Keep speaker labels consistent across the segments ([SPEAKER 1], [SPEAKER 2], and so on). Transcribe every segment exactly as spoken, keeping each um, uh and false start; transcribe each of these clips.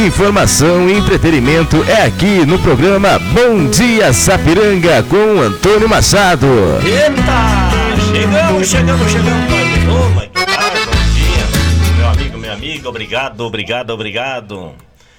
[SPEAKER 1] Informação e entretenimento é aqui no programa Bom Dia Sapiranga com Antônio Machado.
[SPEAKER 2] Eita! Chegamos, chegamos, chegamos mais de novo. Que tal? Bom dia, meu amigo, minha amiga. Obrigado, obrigado, obrigado.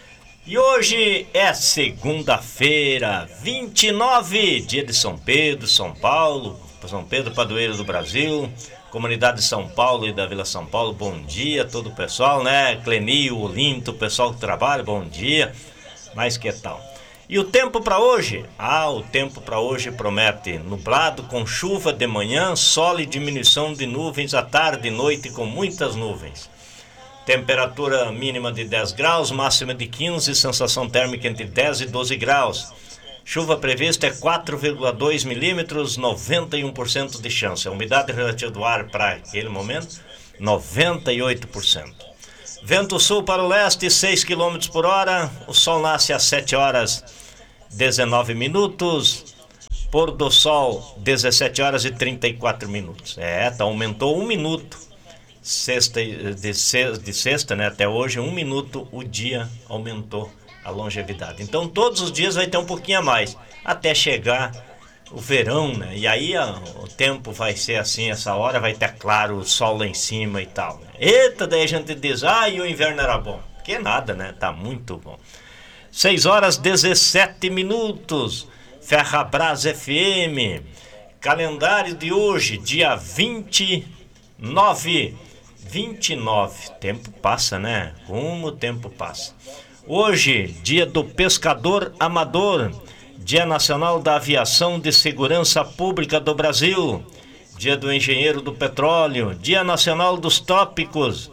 [SPEAKER 2] E hoje é segunda-feira, vinte e nove, dia de São Pedro, São Paulo, São Pedro, padroeiro do Brasil, comunidade de São Paulo e da Vila São Paulo, bom dia a todo o pessoal, né? Clenil, Olinto, o pessoal que trabalha, bom dia. Mas que tal? E o tempo para hoje? Ah, o tempo para hoje promete nublado, com chuva de manhã, sol e diminuição de nuvens à tarde e noite com muitas nuvens. Temperatura mínima de dez graus, máxima de quinze, sensação térmica entre dez e doze graus. Chuva prevista é quatro vírgula dois milímetros, noventa e um por cento de chance. A umidade relativa do ar para aquele momento, noventa e oito por cento. Vento sul para o leste, seis quilômetros por hora. O sol nasce às sete horas e dezenove minutos. Pôr do sol, dezessete horas e trinta e quatro minutos. É, tá, aumentou um minuto. Sexta, de, sexta, de sexta, né, até hoje, um minuto o dia aumentou a longevidade. Então todos os dias vai ter um pouquinho a mais, até chegar o verão, né? E aí a, o tempo vai ser assim, essa hora vai ter claro, o sol lá em cima e tal, né? Eita, daí a gente diz, ah, e o inverno era bom. Que nada, né? Tá muito bom. seis horas e dezessete minutos, Ferrabras F M, calendário de hoje, dia vinte e nove, vinte e nove, tempo passa, né? Como o tempo passa. Hoje, dia do pescador amador, dia nacional da aviação de segurança pública do Brasil, dia do engenheiro do petróleo, dia nacional dos tópicos,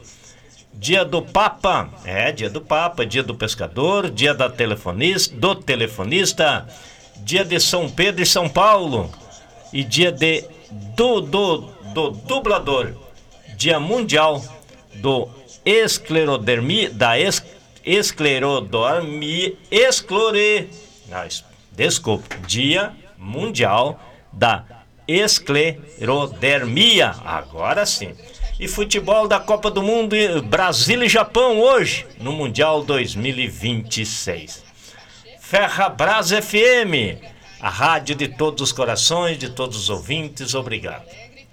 [SPEAKER 2] dia do Papa, é, dia do Papa, dia do pescador, dia da telefonista, do telefonista, dia de São Pedro e São Paulo e dia de, do, do, do dublador, dia mundial do esclerodermia, da esclerodermia, Esclerodormia, esclore, não, desculpa, dia mundial da esclerodermia, agora sim. E futebol da Copa do Mundo, Brasil e Japão hoje, no Mundial dois mil e vinte e seis. Ferrabras F M, a rádio de todos os corações, de todos os ouvintes, obrigado.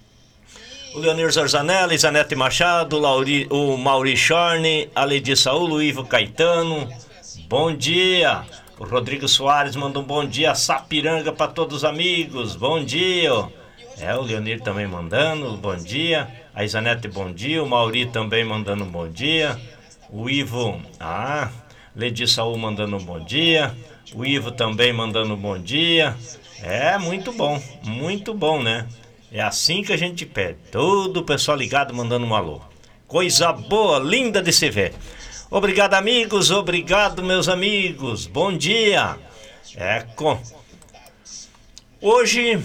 [SPEAKER 2] O Leonir Zorzanelli, Zanete Machado, Lauri, o Mauri Schorne, a Ledi Saúl, o Ivo Caetano, bom dia. O Rodrigo Soares manda um bom dia, Sapiranga para todos os amigos, bom dia. É, o Leonir também mandando, bom dia. A Zanete, bom dia. O Mauri também mandando um bom dia. O Ivo, ah, Ledi Saúl mandando um bom dia. O Ivo também mandando um bom dia. É, muito bom, muito bom, né? É assim que a gente pede. Todo o pessoal ligado mandando um alô. Coisa boa, linda de se ver. Obrigado, amigos. Obrigado, meus amigos. Bom dia. É com... Hoje,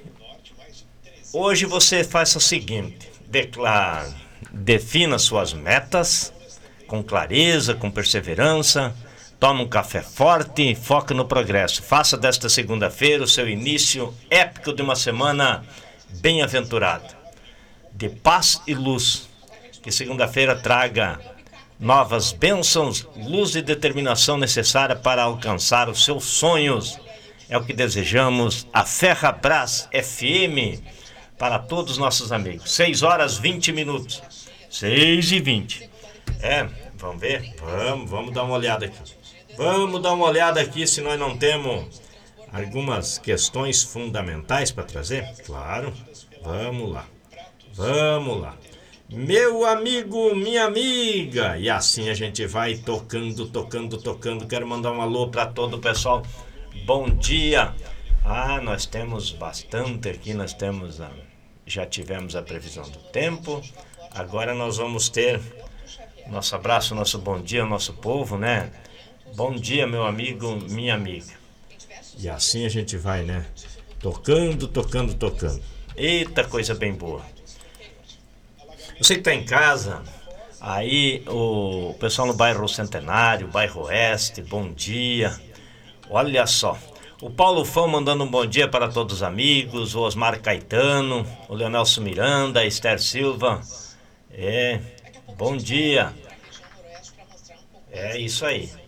[SPEAKER 2] hoje você faz o seguinte. Declara, defina suas metas com clareza, com perseverança. Toma um café forte e foca no progresso. Faça desta segunda-feira o seu início épico de uma semana bem-aventurado, de paz e luz, que segunda-feira traga novas bênçãos, luz e determinação necessária para alcançar os seus sonhos. É o que desejamos a Ferrabras F M para todos os nossos amigos. seis horas e vinte minutos. seis e vinte. É, vamos ver? Vamos, vamos dar uma olhada aqui. Vamos dar uma olhada aqui se nós não temos algumas questões fundamentais para trazer? Claro, vamos lá, vamos lá. Meu amigo, minha amiga, e assim a gente vai tocando, tocando, tocando. Quero mandar um alô para todo o pessoal. Bom dia. Ah, nós temos bastante aqui, nós temos, a, já tivemos a previsão do tempo. Agora nós vamos ter nosso abraço, nosso bom dia ao nosso povo, né? Bom dia, meu amigo, minha amiga. E assim a gente vai, né? Tocando, tocando, tocando. Eita, coisa bem boa. Você que tá em casa, aí o pessoal no bairro Centenário, bairro Oeste, bom dia. Olha só, o Paulo Fão mandando um bom dia para todos os amigos, o Osmar Caetano, o Leonelso Miranda, a Esther Silva. É, bom dia. É isso aí.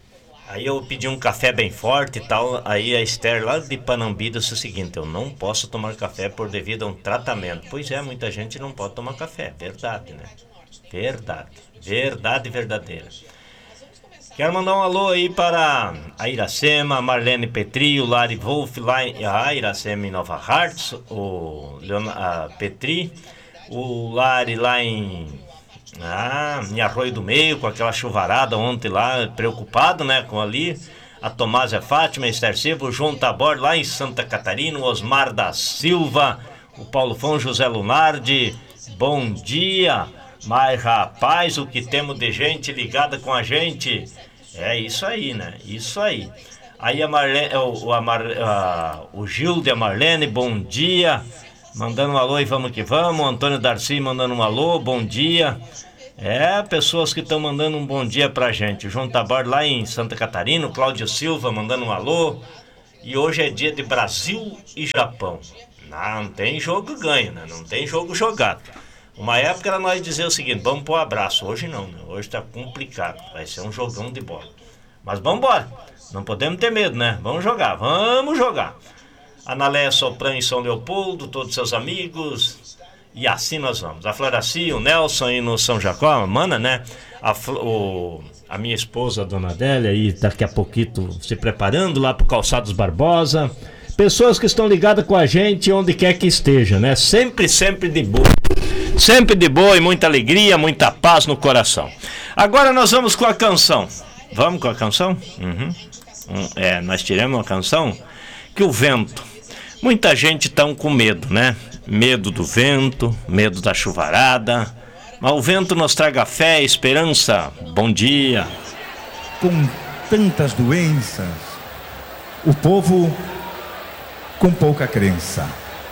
[SPEAKER 2] Aí eu pedi um café bem forte e tal. Aí a Esther lá de Panambi disse o seguinte: eu não posso tomar café por devido a um tratamento. Pois é, muita gente não pode tomar café. Verdade, né? Verdade. Verdade verdadeira. Quero mandar um alô aí para a Iracema, a Marlene Petri, o Lari Wolf lá em a Iracema em Nova Hartz, o Leon, a Petri, o Lari lá em, ah, em Arroio do Meio, com aquela chuvarada ontem lá, preocupado, né, com ali, a Tomásia Fátima, a Esther Silva, o João Tabor lá em Santa Catarina, o Osmar da Silva, o Paulo Fão, José Lunardi, bom dia. Mas rapaz, o que temos de gente ligada com a gente. É isso aí, né? Isso aí. Aí a Marlene, o, a Mar, a, o Gil de Marlene, bom dia. Mandando um alô e vamos que vamos. O Antônio Darcy mandando um alô, bom dia. É, pessoas que estão mandando um bom dia pra gente. O João Tabar lá em Santa Catarina, o Cláudio Silva mandando um alô. E hoje é dia de Brasil e Japão. Não tem jogo ganho, né? Não tem jogo jogado. Uma época era nós dizer o seguinte: vamos pro abraço. Hoje não, né? Hoje tá complicado. Vai ser um jogão de bola. Mas vamos embora. Não podemos ter medo, né? Vamos jogar, vamos jogar. Analéia Sopran em São Leopoldo, todos seus amigos. E assim nós vamos. A Floraci, o Nelson aí no São Jacó, a Mana, né? A, o, a minha esposa, a Dona Adélia, aí daqui a pouquinho se preparando lá pro Calçados Barbosa. Pessoas que estão ligadas com a gente onde quer que esteja, né? Sempre, sempre de boa. Sempre de boa e muita alegria, muita paz no coração. Agora nós vamos com a canção. Vamos com a canção? Uhum. É, nós tiramos uma canção que o vento. Muita gente está com medo, né? Medo do vento, medo da chuvarada. Mas o vento nos traga fé, esperança. Bom dia.
[SPEAKER 3] Com tantas doenças, o povo com pouca crença.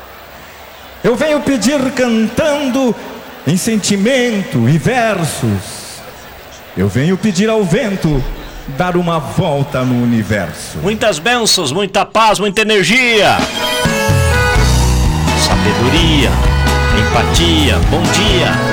[SPEAKER 3] Eu venho pedir cantando em sentimento e versos. Eu venho pedir ao vento dar uma volta no universo.
[SPEAKER 2] Muitas bênçãos, muita paz, muita energia. Sabedoria, empatia, bom dia.